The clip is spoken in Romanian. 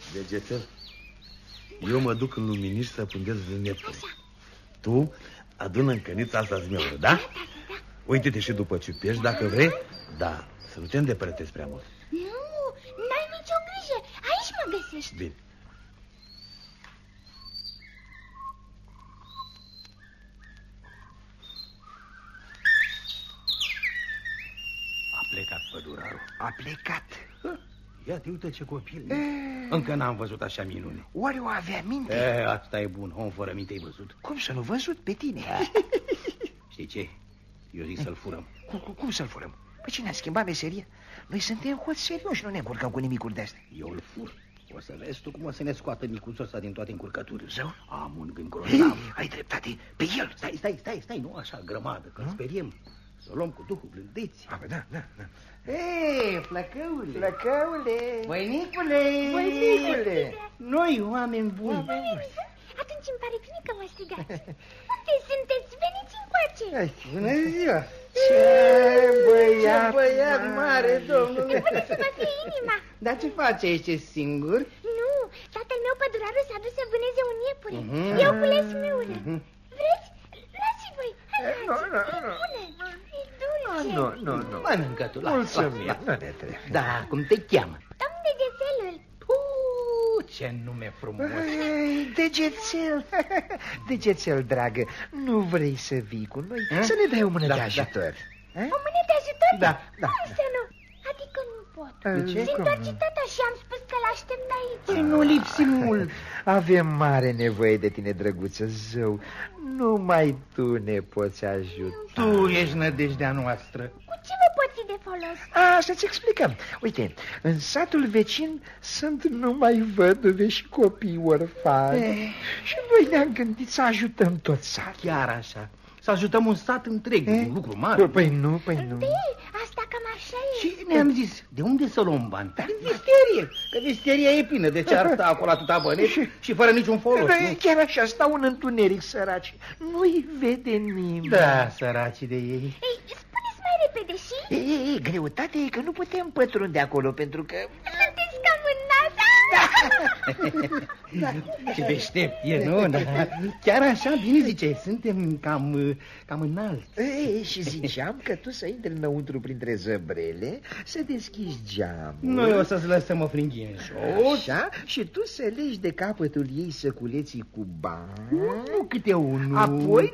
Degețel, eu mă duc în luminiș să pândez nepuri. Tu adună în cănița asta zmeură, da? Uite-te și după ciupești dacă vrei. Da, să nu te îndepărtezi prea mult. Nu, n-ai nicio grijă. Aici mă găsești. Bine. A plecat pădurarul. A plecat. Ia-te, uite ce copil. Încă n-am văzut așa minune. Oare o avea minte? Asta e bun, om fără minte ai văzut. Cum să nu văzut pe tine? Știi ce? Eu zic să-l furăm. Cum să-l furăm? Păi cine a schimbat meseria? Noi suntem hoți serioși, nu ne încurcăm cu nimicuri de-astea. Eu îl fur. O să vezi tu cum o să ne scoată micuțul ăsta din toate încurcăturile. Zău? Am un gând grozav. Ai dreptate, pe el. Stai, nu așa grămadă, că speriem. Să o luăm cu duhul blândeți. Da. Ei, flăcăule! Flăcăule! Băinicule! Noi, oameni buni! Atunci îmi pare bine că mă strigați. Unde sunteți? Veniți încoace. Bună ziua! Ce băiat mare, domnule! Până să mă fie inima. Dar ce faci aici, singur? Nu, tatăl meu pădurarul s-a dus să vâneze un iepure. Eu cules miură. Vreți? Luați voi. Nu. Mănâncă tu, Mulțumim, nu ne trebuie. Da, cum te cheamă? Domn Degețelul. Ce nume frumos! Degețel, dragă, nu vrei să vii cu noi? Să ne dai o mână de ajutor. O mână de ajutor? Da. Cum să nu? Adică nu pot. De ce? Se întoarce tata și am spus că l-aștept aici. Păi nu lipsi mult. Avem mare nevoie de tine, drăguță, zău. Numai tu ne poți ajuta. Tu ești nădejdea noastră. Cu ce vă pot fi de folos? Să-ți explicăm. Uite, în satul vecin sunt numai văduve și copii orfani. Și noi ne-am gândit să ajutăm tot satul. Chiar așa. Să ajutăm un sat întreg, un lucru mare. Păi nu. Asta cam așa e. Și ne-am zis, de unde să luăm bani? Din visterie, că visteria e plină, de ce ar sta acolo atâta băneți și fără niciun folos. Chiar așa, stau în întuneric, săraci. Nu-i vede nimeni. Da, săracii de ei. Ei, spuneți mai repede și... Greutatea e că nu putem pătrunde acolo, pentru că... Sunteți cam în NASA? Ce deștept e, nu? Da. Chiar așa, bine zice, suntem cam înalți. Și ziceam că tu să intri înăuntru printre zăbrele, să deschizi geamul. Noi o să-ți lăsăm o fringhie în jos. Așa, și tu să legi de capătul ei săculeții cu bani. Nu câte unul. Apoi